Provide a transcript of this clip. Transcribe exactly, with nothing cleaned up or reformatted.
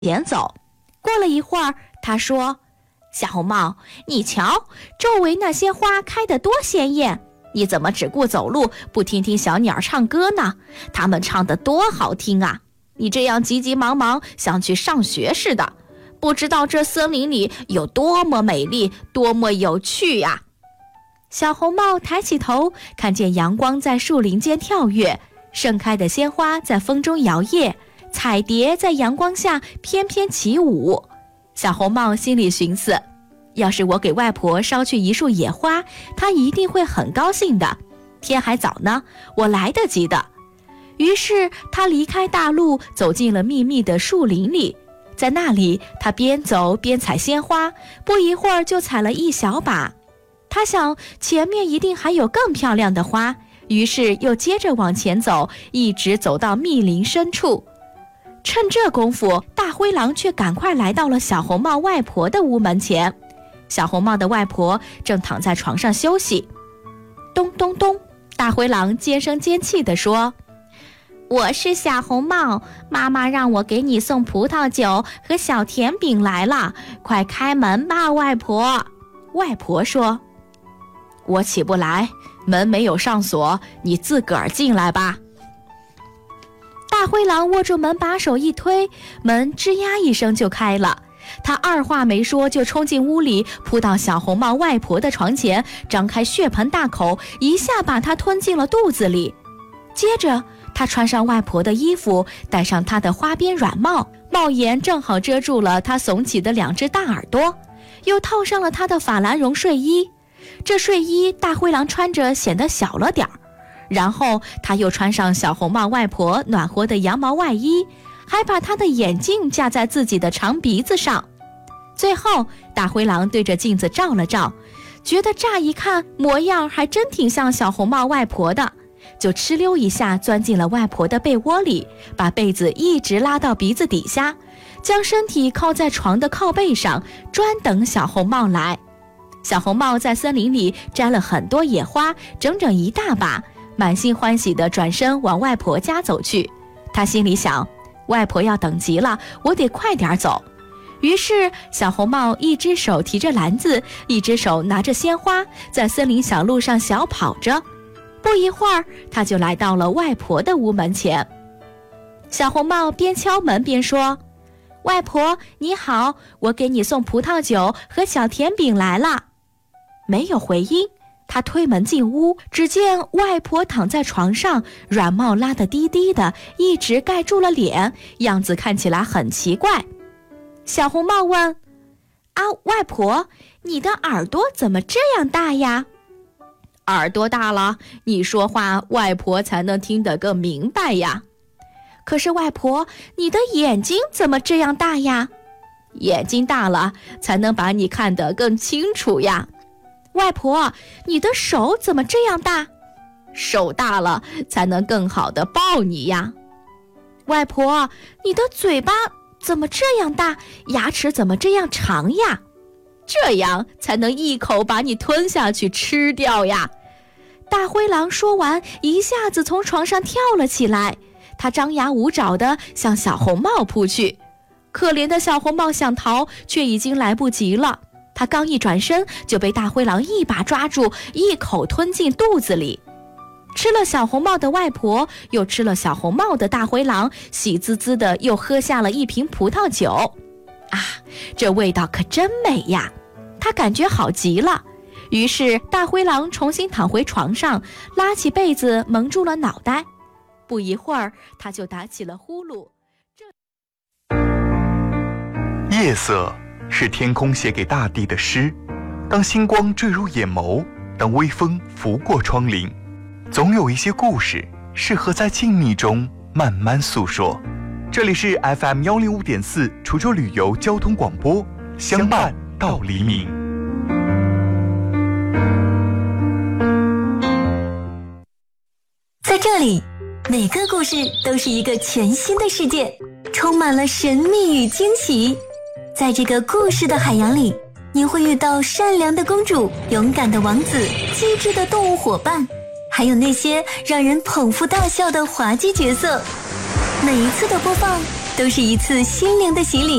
前走。过了一会儿，他说：小红帽，你瞧，周围那些花开得多鲜艳，你怎么只顾走路，不听听小鸟唱歌呢？它们唱得多好听啊！你这样急急忙忙，像去上学似的，不知道这森林里有多么美丽，多么有趣呀！小红帽抬起头，看见阳光在树林间跳跃，盛开的鲜花在风中摇曳，彩蝶在阳光下翩翩起舞。小红帽心里寻思，要是我给外婆捎去一束野花，她一定会很高兴的。天还早呢，我来得及的。于是她离开大路，走进了密密的树林里。在那里，她边走边采鲜花，不一会儿就采了一小把。她想前面一定还有更漂亮的花，于是又接着往前走，一直走到密林深处。趁这功夫，大灰狼却赶快来到了小红帽外婆的屋门前。小红帽的外婆正躺在床上休息。咚咚咚，大灰狼尖声尖气地说：我是小红帽，妈妈让我给你送葡萄酒和小甜饼来了，快开门吧，外婆。外婆说：我起不来，门没有上锁，你自个儿进来吧。大灰狼握住门把手一推，门吱呀一声就开了。他二话没说就冲进屋里，扑到小红帽外婆的床前，张开血盆大口，一下把她吞进了肚子里。接着他穿上外婆的衣服，戴上她的花边软帽，帽檐正好遮住了她耸起的两只大耳朵，又套上了她的法兰绒睡衣。这睡衣大灰狼穿着显得小了点儿。然后他又穿上小红帽外婆暖和的羊毛外衣，还把她的眼镜架在自己的长鼻子上。最后大灰狼对着镜子照了照，觉得乍一看模样还真挺像小红帽外婆的，就哧溜一下钻进了外婆的被窝里，把被子一直拉到鼻子底下，将身体靠在床的靠背上，专等小红帽来。小红帽在森林里摘了很多野花，整整一大把，满心欢喜地转身往外婆家走去。他心里想，外婆要等急了，我得快点走。于是小红帽一只手提着篮子，一只手拿着鲜花，在森林小路上小跑着。不一会儿，他就来到了外婆的屋门前。小红帽边敲门边说：外婆你好，我给你送葡萄酒和小甜饼来了。没有回音。他推门进屋，只见外婆躺在床上，软帽拉得低低的，一直盖住了脸，样子看起来很奇怪。小红帽问：啊，外婆，你的耳朵怎么这样大呀？耳朵大了，你说话外婆才能听得更明白呀。可是外婆，你的眼睛怎么这样大呀？眼睛大了，才能把你看得更清楚呀。外婆，你的手怎么这样大？手大了，才能更好地抱你呀。外婆，你的嘴巴怎么这样大？牙齿怎么这样长呀？这样才能一口把你吞下去吃掉呀。大灰狼说完，一下子从床上跳了起来，他张牙舞爪地向小红帽扑去。可怜的小红帽想逃，却已经来不及了。他刚一转身，就被大灰狼一把抓住，一口吞进肚子里。吃了小红帽的外婆，又吃了小红帽的大灰狼，喜滋滋的又喝下了一瓶葡萄酒。啊，这味道可真美呀！他感觉好极了。于是大灰狼重新躺回床上，拉起被子蒙住了脑袋。不一会儿，他就打起了呼噜。 这夜色是天空写给大地的诗，当星光坠入眼眸，当微风拂过窗棂，总有一些故事适合在静谧中慢慢诉说。这里是 F M 一零五点四滁州旅游交通广播，相伴到黎明。 在这里，每个故事都是一个全新的世界，充满了神秘与惊喜。在这个故事的海洋里，你会遇到善良的公主、勇敢的王子、机智的动物伙伴，还有那些让人捧腹大笑的滑稽角色。每一次的播放都是一次心灵的洗礼。